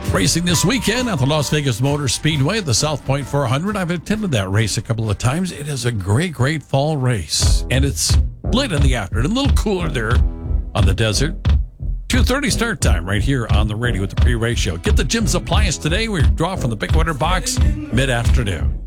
Racing this weekend at the Las Vegas Motor Speedway at the South Point 400. I've attended that race a couple of times. It is a great, great fall race. And it's late in the afternoon, a little cooler there on the desert. 2:30 start time right here on the radio with the pre-race show. Get the Jim's Appliance today. We draw from the Big Winter Box mid-afternoon.